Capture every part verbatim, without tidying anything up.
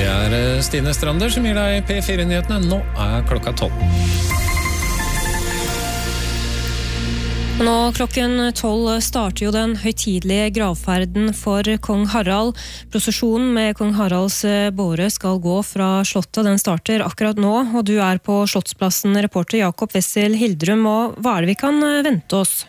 Det er Stine Strander som gir deg P fire-nyhetene. Nå er klokka tolv. Nå klokken tolv starter jo den høytidelige gravferden for kong Harald. Prosesjonen med kong Haralds båre skal gå fra slottet. Den starter akkurat nå, og du er på Slottsplassen, reporter Jakob Wessel Hildrum. Og hva er det vi kan vente oss?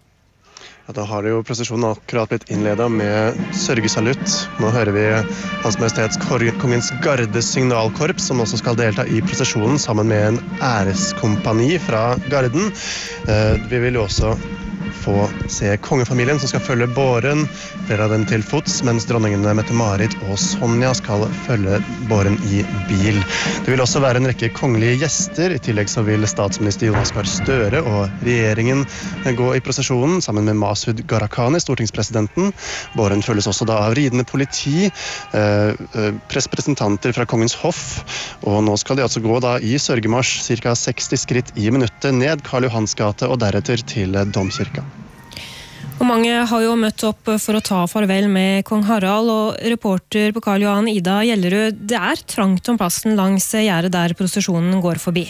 Ja, da har det jo prosesjonen akkurat blitt innledet med sørgesalutt. Nå hører vi Hans Majestets Kongens Gardes signalkorps, som også skal delta i prosesjonen sammen med en æreskompani fra Garden. Vi vil jo også få se kongefamilien som skal følge båren, flere av dem til fots, mens dronningene Mette-Marit og Sonja skal følge båren i bil. Det vil også være en rekke kongelige gjester. I tillegg så vil statsminister Jonas Gahr Støre og regjeringen gå i prosesjonen sammen med Masud Gharahkhani, stortingspresidenten. Båren følges også da av ridende politi, eh, representanter fra kongens hoff, og nå skal de altså gå da i sørgemarsj cirka seksti skritt i minuttet ned Karl Johans gate og deretter til Domkirka. Og mange har jo møtt opp for å ta farvel med kong Harald, og reporter på Karl Johan, Ida Gjellerud, det er trangt om plassen langs gjerdet der prosesjonen går forbi.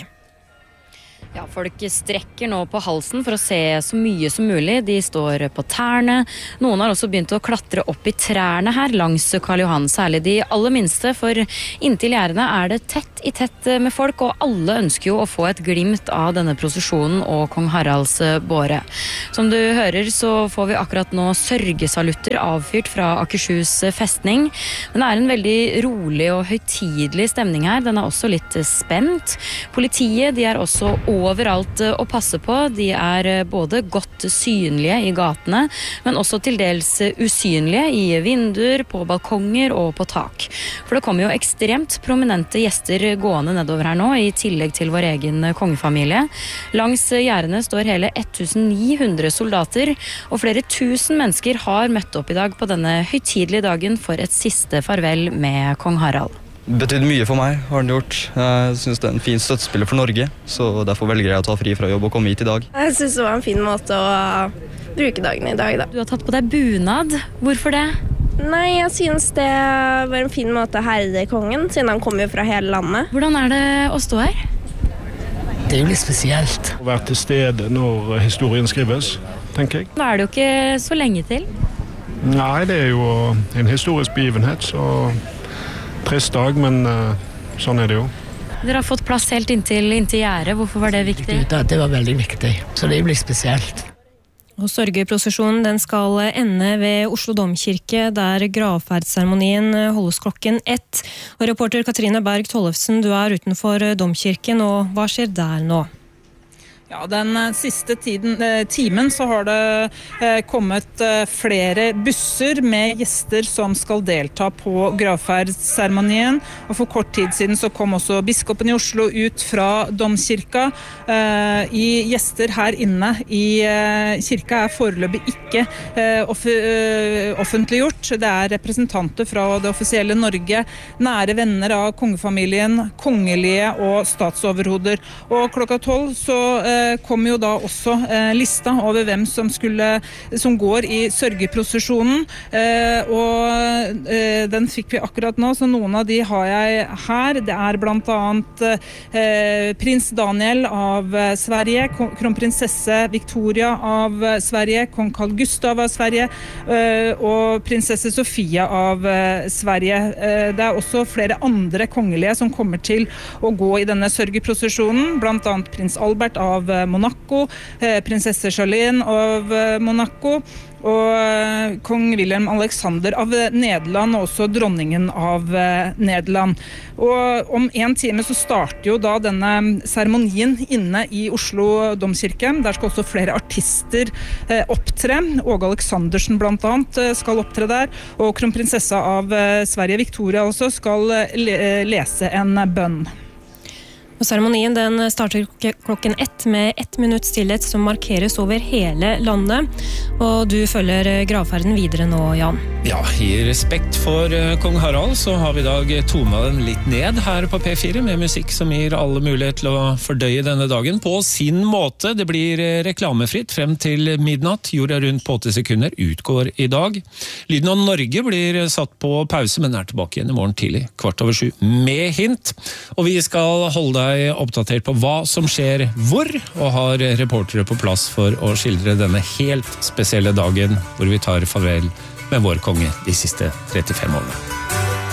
Ja, folk strekker nå på halsen for å se så mye som mulig. De står på tærne. Noen har også begynt å klatre opp i trærne her langs Karl Johan, særlig de aller minste, for inntil gjerdene er det tett i tett med folk, og alle ønsker jo å få et glimt av denne prosesjonen og kong Haralds båre. Som du hører så får vi akkurat nå sørgesalutter avfyrt fra Akershus festning, men det er en veldig rolig og høytidelig stemning her. Den er også litt spent. Politiet, de er også overalt å passe på. De er både godt synlige i gatene, men også til dels usynlige i vinduer, på balkonger og på tak. For det kommer jo ekstremt prominente gjester gående nedover her nå, i tillegg til vår egen kongefamilie. Langs gjerdene står hele ni hundre soldater, og flere tusen mennesker har møtt opp i dag på denne høytidelige dagen for et siste farvel med kong Harald. Det betydde mye for meg, har den gjort. Jeg synes det er en fin støttespiller for Norge, så derfor velger jeg å ta fri fra jobb og komme hit i dag. Jeg synes det var en fin måte å bruke dagen i dag, da. Du har tatt på deg bunad. Hvorfor det? Nei, jeg synes det var en fin måte å herre kongen, siden han kommer jo fra hele landet. Hvordan er det å stå her? Det er jo litt spesielt. Å være til stede når historien skrives, tenker jeg. Nå er det jo ikke så lenge til. Nei, det er jo en historisk begivenhet, så trist dag, men uh, sånn er det jo. Dere har fått plass helt inntil, inntil gjerdet. Hvorfor var det viktig? Det var veldig viktig, så det blir spesielt. Og sørgeprosesjonen den skal ende ved Oslo Domkirke, der gravferdsseremonien holdes klokken ett. Og reporter Katrine Berg Tollefsen, du er utenfor Domkirken, og hva skjer der nå? Ja, den siste tiden, timen så har det kommet flere busser med gjester som skal delta på gravferdsseremonien. Og for kort tid siden så kom også biskopen i Oslo ut fra Domkirka. I gjester her inne i kirka er foreløpig ikke offentliggjort. Det er representanter fra det offisielle Norge, nære venner av kongefamilien, kongelige og statsoverhoder. Og klokka tolv så kom jo da også eh, lista over hvem som, skulle, som går i sørgeprosesjonen, eh, og eh, den fikk vi akkurat nå, så noen av de har jeg her. Det er blant annet eh, prins Daniel av eh, Sverige, kronprinsesse Victoria av eh, Sverige, kong Carl Gustav av Sverige, eh, og prinsesse Sofia av eh, Sverige. Eh, det er også flere andre kongelige som kommer til å gå i denne sørgeprosesjonen, blant annet prins Albert av Monaco, prinsesse Charlene av Monaco og kong Wilhelm Alexander av Nederland og også dronningen av Nederland. Og om en time så starter jo da denne seremonien inne i Oslo Domkirke. Der skal også flere artister opptre. Åge Aleksandersen blant annet skal opptre der, og kronprinsessa av Sverige, Victoria, også skal lese en bønn. Og seremonien den starter klokken ett med ett minutt stillhet som markeres over hele landet. Og du følger gravferden videre nå, Jan. Ja, i respekt for kong Harald så har vi i dag tonet den litt ned her på P fire med musikk som gir alle mulighet til å fordøye denne dagen på sin måte. Det blir reklamefritt frem til midnatt. Jorda rundt på åtti sekunder utgår i dag. Lyden av Norge blir satt på pause, men er tilbake igjen i morgen tidlig, kvart over sju, med hint. Og vi skal holde deg oppdatert på hva som skjer hvor, og har reportere på plass for å skildre denne helt spesielle dagen hvor vi tar farvel med vår konge de siste trettifem årene.